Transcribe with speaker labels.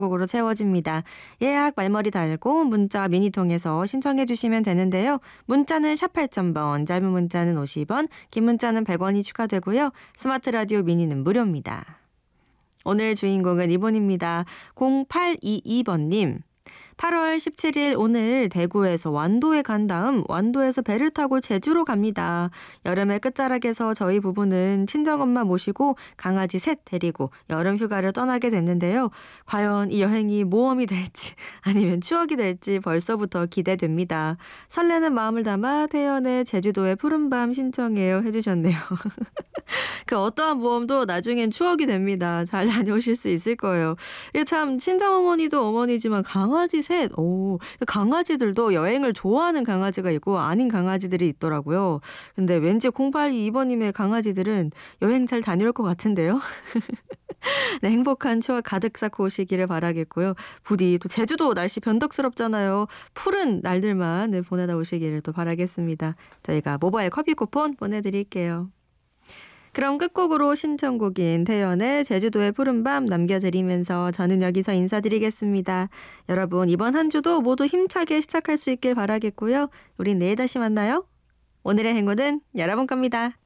Speaker 1: 곡으로 채워집니다. 예약 말머리 달고 문자 미니 통해서 신청해 주시면 되는데요. 문자는 샵 8000번, 짧은 문자는 50원, 긴 문자는 100원이 추가되고요. 스마트 라디오 미니는 무료입니다. 오늘 주인공은 이분입니다. 0822번님. 8월 17일 오늘 대구에서 완도에 간 다음 완도에서 배를 타고 제주로 갑니다. 여름의 끝자락에서 저희 부부는 친정엄마 모시고 강아지 셋 데리고 여름 휴가를 떠나게 됐는데요. 과연 이 여행이 모험이 될지 아니면 추억이 될지 벌써부터 기대됩니다. 설레는 마음을 담아 태연의 제주도의 푸른밤 신청해요 해주셨네요. 그 어떠한 모험도 나중엔 추억이 됩니다. 잘 다녀오실 수 있을 거예요. 이게 참 친정어머니도 어머니지만 강아지 셋. 오, 강아지들도 여행을 좋아하는 강아지가 있고 아닌 강아지들이 있더라고요. 근데 왠지 0822번님의 강아지들은 여행 잘 다녀올 것 같은데요. 네, 행복한 추억 가득 쌓고 오시기를 바라겠고요. 부디 또 제주도 날씨 변덕스럽잖아요. 푸른 날들만 보내다 오시기를 또 바라겠습니다. 저희가 모바일 커피 쿠폰 보내드릴게요. 그럼 끝곡으로 신청곡인 태연의 제주도의 푸른밤 남겨드리면서 저는 여기서 인사드리겠습니다. 여러분 이번 한 주도 모두 힘차게 시작할 수 있길 바라겠고요. 우린 내일 다시 만나요. 오늘의 행운은 여러분 겁니다.